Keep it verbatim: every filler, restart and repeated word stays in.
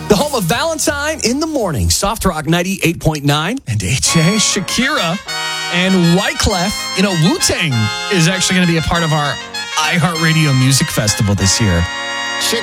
The home of Valentine in the Morning, Soft Rock ninety-eight point nine. And A J, Shakira, and Wyclef. You know, Wu-Tang is actually going to be a part of our iHeartRadio Music Festival this year.